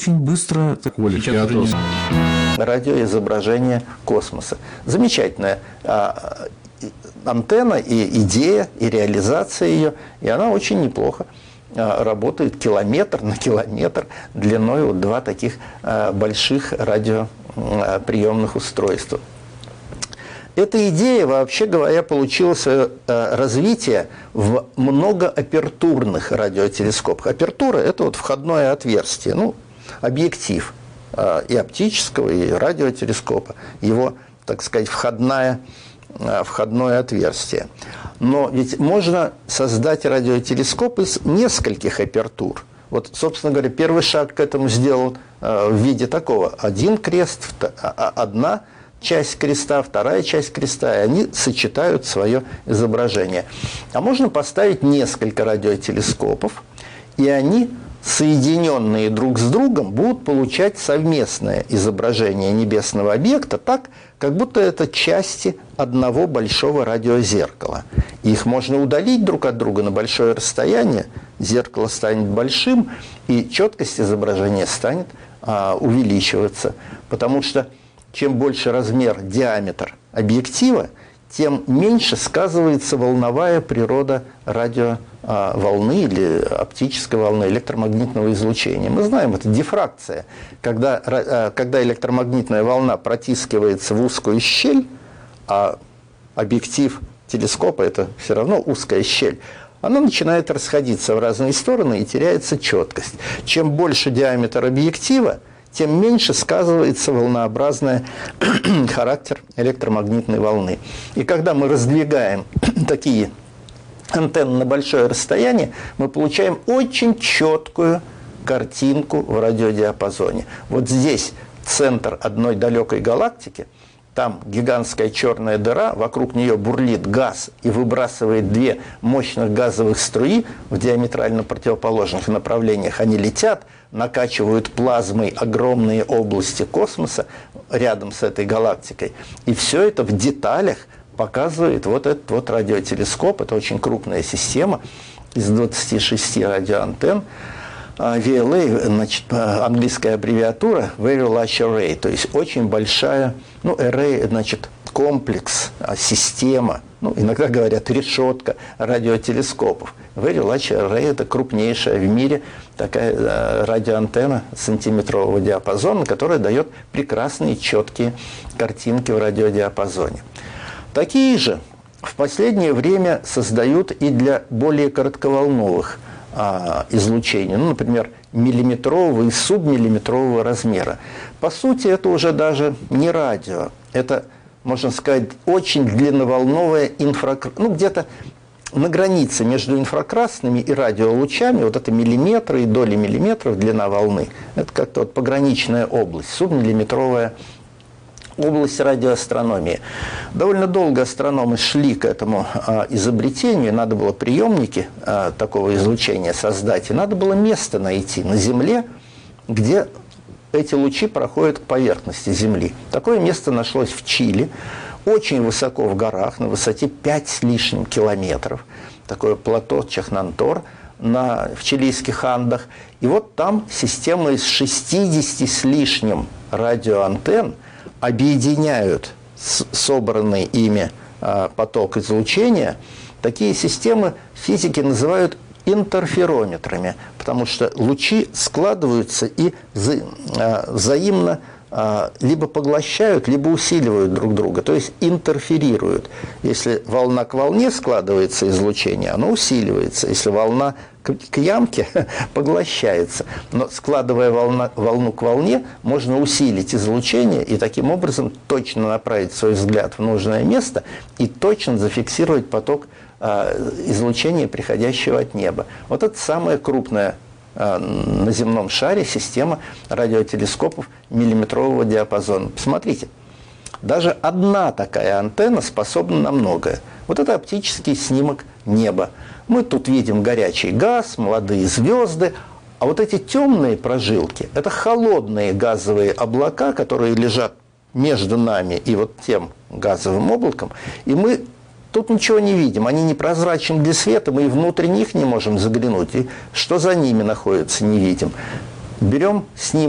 очень быстро... Радиоизображение космоса. Замечательная антенна, и идея, и реализация ее, и она очень неплохо работает километр на километр длиной вот два таких больших радиоприемных устройства. Эта идея, вообще говоря, получила свое развитие в многоапертурных радиотелескопах. Апертура – это вот входное отверстие, ну, объектив и оптического, и радиотелескопа, его, так сказать, входное отверстие. Но ведь можно создать радиотелескоп из нескольких апертур. Вот, собственно говоря, первый шаг к этому сделан в виде такого. Один крест, одна часть креста, вторая часть креста, и они сочетают свое изображение. А можно поставить несколько радиотелескопов, и они, соединенные друг с другом, будут получать совместное изображение небесного объекта так, как будто это части одного большого радиозеркала. Их можно удалить друг от друга на большое расстояние, зеркало станет большим, и четкость изображения станет увеличиваться. Потому что чем больше размер, диаметр объектива, тем меньше сказывается волновая природа радиоволны или оптической волны, электромагнитного излучения. Мы знаем, это дифракция. Когда электромагнитная волна протискивается в узкую щель, а объектив телескопа – это все равно узкая щель, она начинает расходиться в разные стороны и теряется четкость. Чем больше диаметр объектива, тем меньше сказывается волнообразный характер электромагнитной волны. И когда мы раздвигаем такие антенны на большое расстояние, мы получаем очень четкую картинку в радиодиапазоне. Вот здесь центр одной далекой галактики, там гигантская черная дыра, вокруг нее бурлит газ и выбрасывает две мощных газовых струи в диаметрально противоположных направлениях. Они летят, накачивают плазмой огромные области космоса рядом с этой галактикой. И все это в деталях показывает вот этот вот радиотелескоп. Это очень крупная система из 26 радиоантенн. VLA, значит, английская аббревиатура Very Large Array, то есть очень большая, ну, array, значит, комплекс, система, ну, иногда говорят решетка радиотелескопов. Very Large Array – это крупнейшая в мире такая радиоантенна сантиметрового диапазона, которая дает прекрасные четкие картинки в радиодиапазоне. Такие же в последнее время создают и для более коротковолновых излучения, ну, например, миллиметрового и субмиллиметрового размера. По сути, это уже даже не радио, это, можно сказать, очень длинноволновая ну, где-то на границе между инфракрасными и радиолучами, вот это миллиметры и доли миллиметров длина волны, это как-то вот пограничная область, субмиллиметровая область радиоастрономии. Довольно долго астрономы шли к этому изобретению, надо было приемники такого излучения создать, и надо было место найти на Земле, где эти лучи проходят к поверхности Земли. Такое место нашлось в Чили, очень высоко в горах, на высоте 5 с лишним километров, такое плато Чахнантор в чилийских Андах. И вот там система из 60 с лишним радиоантенн объединяют собранный ими поток излучения. Такие системы физики называют интерферометрами, потому что лучи складываются и взаимно либо поглощают, либо усиливают друг друга, то есть интерферируют. Если волна к волне складывается излучение, оно усиливается. Если волна к ямке, поглощается. Но складывая волну к волне, можно усилить излучение и таким образом точно направить свой взгляд в нужное место и точно зафиксировать поток излучения, приходящего от неба. Вот это самая крупная на земном шаре система радиотелескопов миллиметрового диапазона. Посмотрите, даже одна такая антенна способна на многое. Вот это оптический снимок неба. Мы тут видим горячий газ, молодые звезды, а вот эти темные прожилки – это холодные газовые облака, которые лежат между нами и вот тем газовым облаком, и мы тут ничего не видим, они непрозрачны для света, мы и внутрь них не можем заглянуть, и что за ними находится, не видим. Берем снимок